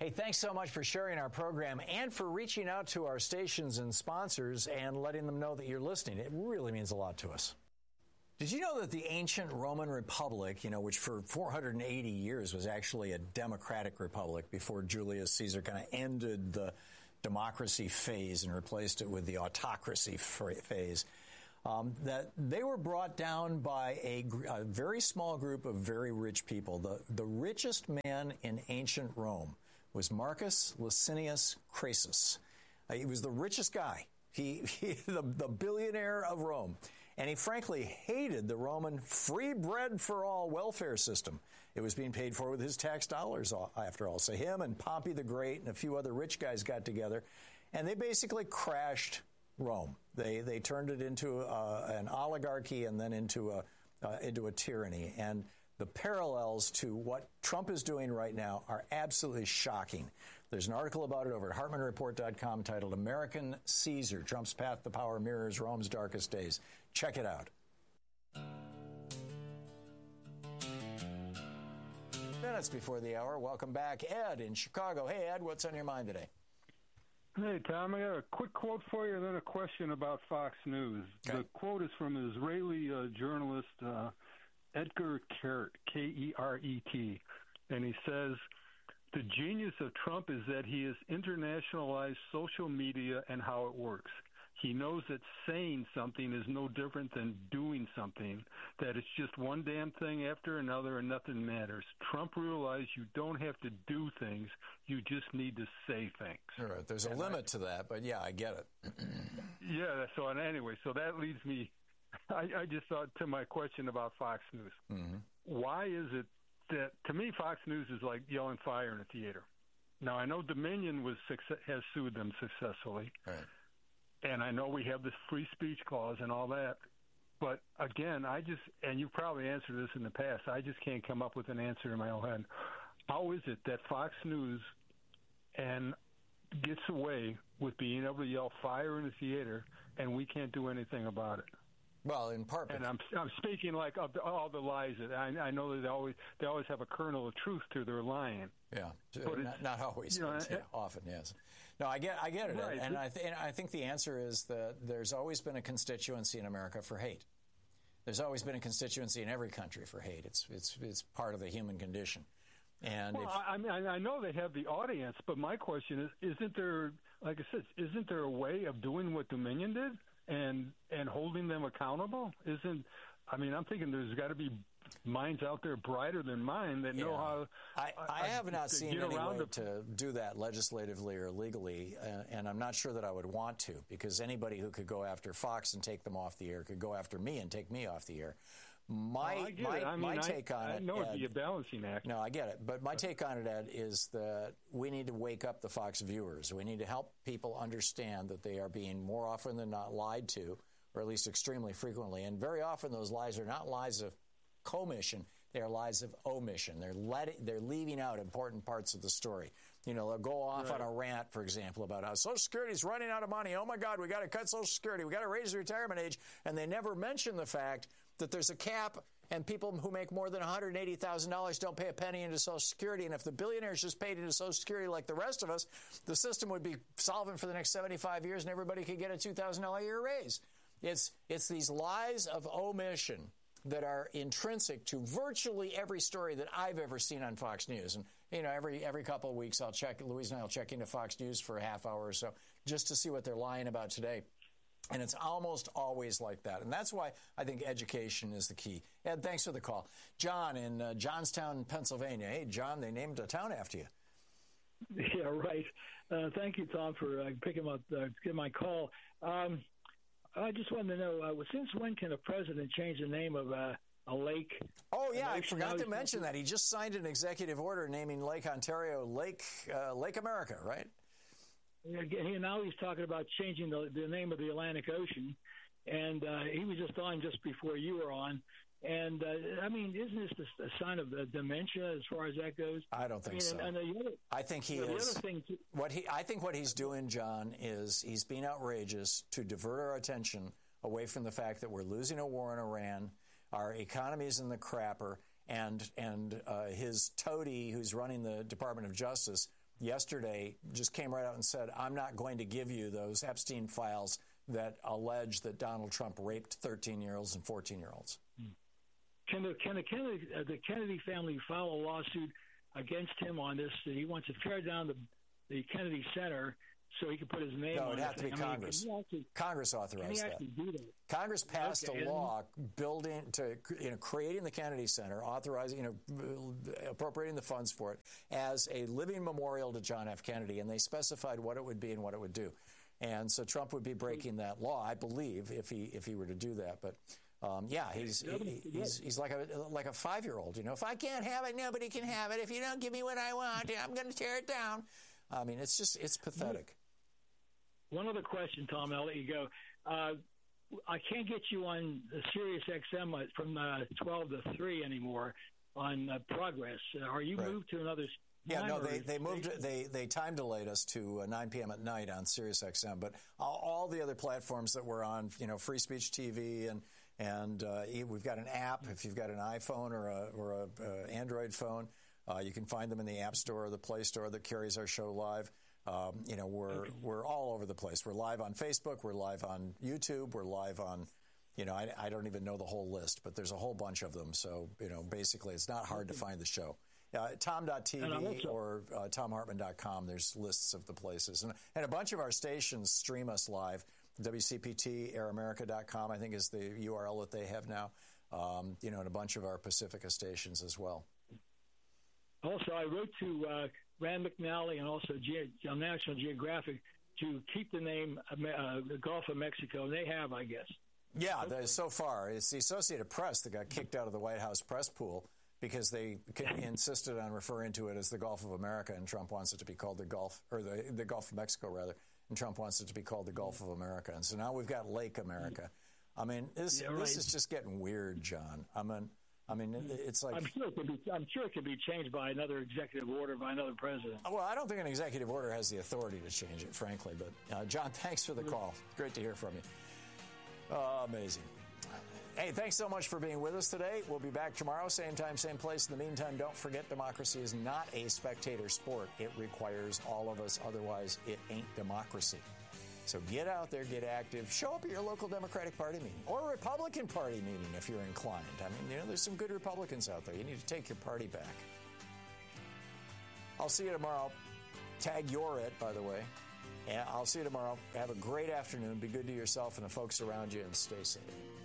Hey, thanks so much for sharing our program and for reaching out to our stations and sponsors and letting them know that you're listening. It really means a lot to us. Did you know that the ancient Roman Republic, which for 480 years was actually a democratic republic before Julius Caesar kind of ended the democracy phase and replaced it with the autocracy phase, that they were brought down by a very small group of very rich people. The richest man in ancient Rome was Marcus Licinius Crassus. He was the richest guy. The billionaire of Rome. And he frankly hated the Roman free bread for all welfare system. It was being paid for with his tax dollars, after all. So him and Pompey the Great and a few other rich guys got together, and they basically crashed Rome. They turned it into an oligarchy and then into a tyranny. And the parallels to what Trump is doing right now are absolutely shocking. There's an article about it over at HartmannReport.com titled American Caesar, Trump's Path to Power Mirrors Rome's Darkest Days. Check it out. Minutes before the hour. Welcome back. Ed in Chicago. Hey, Ed, what's on your mind today? Hey, Tom, I got a quick quote for you and then a question about Fox News. Okay. The quote is from Israeli journalist Edgar Keret, K-E-R-E-T, and he says, "The genius of Trump is that he has internationalized social media and how it works. He knows that saying something is no different than doing something, that it's just one damn thing after another and nothing matters. Trump realized you don't have to do things, you just need to say things." All right, there's a limit to that, but yeah, I get it. Yeah, so anyway, so that leads me, I just thought to my question about Fox News. Mm-hmm. Why is it that, to me, Fox News is like yelling fire in a theater? Now, I know Dominion has sued them successfully. Right. And I know we have this free speech clause and all that. But again, and you've probably answered this in the past, I just can't come up with an answer in my own head. How is it that Fox News gets away with being able to yell fire in a theater and we can't do anything about it? Well, in part, and I'm speaking like of all the lies that I know that they always have a kernel of truth to their lying. Yeah, but not always, but often, yes. No, I get it, right. And I think the answer is that there's always been a constituency in America for hate. There's always been a constituency in every country for hate. It's part of the human condition. And I know they have the audience, but my question is, isn't there, like I said, isn't there a way of doing what Dominion did? And holding them accountable? I'm thinking there's got to be minds out there brighter than mine that know how. I have not seen any way to do that legislatively or legally, and I'm not sure that I would want to, because anybody who could go after Fox and take them off the air could go after me and take me off the air. My take on it, I know it'd be a balancing act. No, I get it. But my take on it, Ed, is that we need to wake up the Fox viewers. We need to help people understand that they are being more often than not lied to, or at least extremely frequently. And very often those lies are not lies of commission. They are lies of omission. They're leaving out important parts of the story. They'll go off on a rant, for example, about how Social Security is running out of money. Oh, my God, we got to cut Social Security. We got to raise the retirement age. And they never mention the fact that there's a cap and people who make more than $180,000 don't pay a penny into Social Security. And if the billionaires just paid into Social Security like the rest of us, the system would be solvent for the next 75 years and everybody could get a $2,000 a year raise. It's these lies of omission that are intrinsic to virtually every story that I've ever seen on Fox News. And, every couple of weeks Louise and I will check into Fox News for a half hour or so just to see what they're lying about today. And it's almost always like that. And that's why I think education is the key. Ed, thanks for the call. John in Johnstown, Pennsylvania. Hey, John, they named a town after you. Yeah, right. Thank you, Tom, for getting my call. I just wanted to know, since when can a president change the name of a lake? Oh, yeah, I forgot to mention that. He just signed an executive order naming Lake Ontario Lake America, right? Yeah, now he's talking about changing the name of the Atlantic Ocean, and he was just on just before you were on. And, isn't this a sign of dementia as far as that goes? I don't think so. I think he is. I think what he's doing, John, is he's being outrageous to divert our attention away from the fact that we're losing a war in Iran, our economy's in the crapper, and his toady who's running the Department of Justice yesterday just came right out and said, I'm not going to give you those Epstein files that allege that Donald Trump raped 13-year-olds and 14-year-olds. Can the Kennedy family file a lawsuit against him on this? He wants to tear down the Kennedy Center so he can put his name on it. No, it'd have to be Congress. Congress authorized that. Do that. Congress passed a law creating the Kennedy Center, authorizing, appropriating the funds for it as a living memorial to John F. Kennedy, and they specified what it would be and what it would do. And so Trump would be breaking that law, I believe, if he were to do that. But he's like a 5-year-old. If I can't have it, nobody can have it. If you don't give me what I want, I'm going to tear it down. I mean, it's pathetic. One other question, Tom, and I'll let you go. I can't get you on Sirius XM from 12 to 3 anymore on Progress. Are you moved to another? Yeah, no, they moved. They time delayed us to 9 p.m. at night on Sirius XM, but all the other platforms that we're on, Free Speech TV, and we've got an app. If you've got an iPhone or a Android phone, you can find them in the App Store or the Play Store that carries our show live. We're all over the place. We're live on Facebook. We're live on YouTube. We're live on, I don't even know the whole list, but there's a whole bunch of them. So, basically it's not hard to find the show. Tom.tv or TomHartman.com, there's lists of the places. And a bunch of our stations stream us live. WCPT, AirAmerica.com, I think is the URL that they have now. And a bunch of our Pacifica stations as well. Also, I wrote to Rand McNally and also National Geographic to keep the name the Gulf of Mexico, and they have, I guess. Yeah, so far. It's the Associated Press that got kicked out of the White House press pool because they insisted on referring to it as the Gulf of America, and Trump wants it to be called the Gulf of Mexico, rather, and Trump wants it to be called the Gulf of America. And so now we've got Lake America. I mean, this is just getting weird, John. I mean, it's like... I'm sure it could be changed by another executive order by another president. Well, I don't think an executive order has the authority to change it, frankly. But, John, thanks for the call. Great to hear from you. Amazing. Hey, thanks so much for being with us today. We'll be back tomorrow, same time, same place. In the meantime, don't forget, democracy is not a spectator sport. It requires all of us. Otherwise, it ain't democracy. So get out there, get active, show up at your local Democratic Party meeting or a Republican Party meeting if you're inclined. I mean, there's some good Republicans out there. You need to take your party back. I'll see you tomorrow. Tag you're it, by the way. And I'll see you tomorrow. Have a great afternoon. Be good to yourself and the folks around you, and stay safe.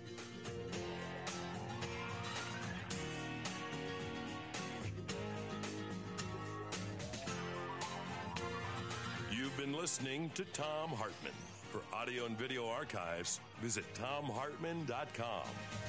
You've been listening to Thom Hartmann. For audio and video archives, visit ThomHartmann.com.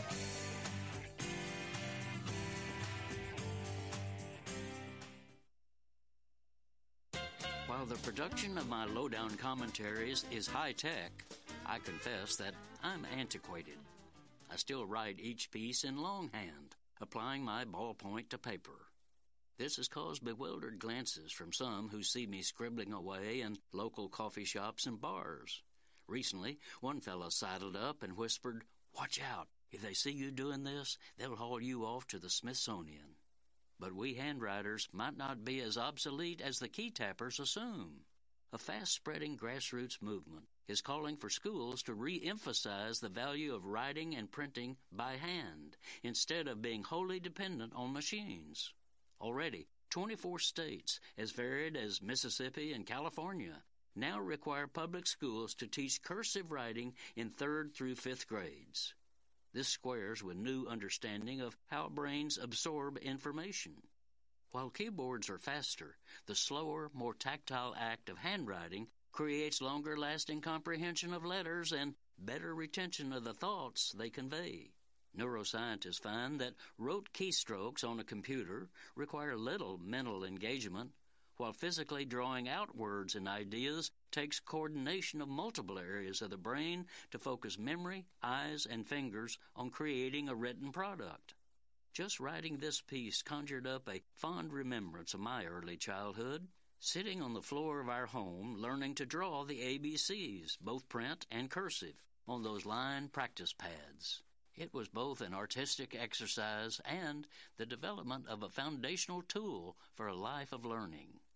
While the production of my lowdown commentaries is high-tech, I confess that I'm antiquated. I still write each piece in longhand, applying my ballpoint to paper. This has caused bewildered glances from some who see me scribbling away in local coffee shops and bars. Recently, one fellow sidled up and whispered, "Watch out. If they see you doing this, they'll haul you off to the Smithsonian." But we handwriters might not be as obsolete as the key tappers assume. A fast-spreading grassroots movement is calling for schools to re-emphasize the value of writing and printing by hand instead of being wholly dependent on machines. Already, 24 states, as varied as Mississippi and California, now require public schools to teach cursive writing in 3rd through 5th grades. This squares with new understanding of how brains absorb information. While keyboards are faster, the slower, more tactile act of handwriting creates longer-lasting comprehension of letters and better retention of the thoughts they convey. Neuroscientists find that rote keystrokes on a computer require little mental engagement, while physically drawing out words and ideas takes coordination of multiple areas of the brain to focus memory, eyes, and fingers on creating a written product. Just writing this piece conjured up a fond remembrance of my early childhood, sitting on the floor of our home learning to draw the ABCs, both print and cursive, on those line practice pads. It was both an artistic exercise and the development of a foundational tool for a life of learning.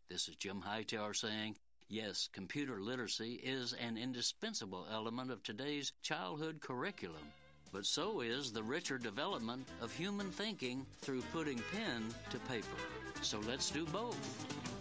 This is Jim Hightower saying, yes, computer literacy is an indispensable element of today's childhood curriculum, but so is the richer development of human thinking through putting pen to paper. So let's do both.